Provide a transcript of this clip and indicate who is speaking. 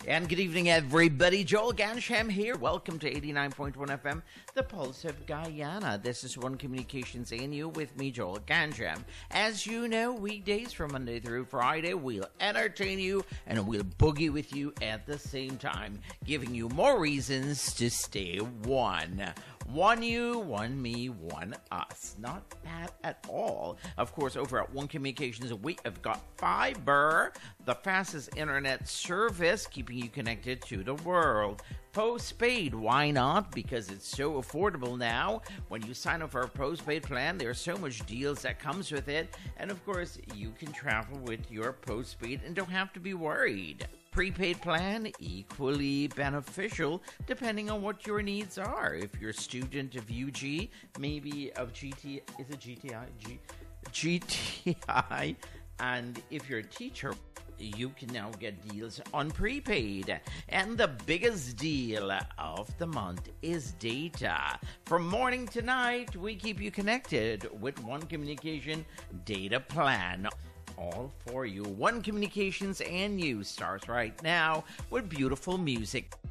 Speaker 1: And good evening, everybody. Joel Gansham here. Welcome to 89.1 FM, the Pulse of Guyana. This is One Communications ANU with me, Joel Gansham. As you know, weekdays from Monday through Friday, we'll entertain you and we'll boogie with you at the same time, giving you more reasons to stay one. One you, one me, one us. Not bad at all. Of course, over at One Communications, we have got fiber, the fastest internet service, keeping you connected to the world. Postpaid, why not? Because it's so affordable now. When you sign up for a postpaid plan, there's so much deals that comes with it. And of course, you can travel with your postpaid and don't have to be worried. Prepaid plan, equally beneficial depending on what your needs are. If you're a student of UG, maybe of GT, is it GTI? GTI. And if you're a teacher, you can now get deals on prepaid. And the biggest deal of the month is data. From morning to night, we keep you connected with One Communication data plan. All for you. One Communications ANU starts right now with beautiful music.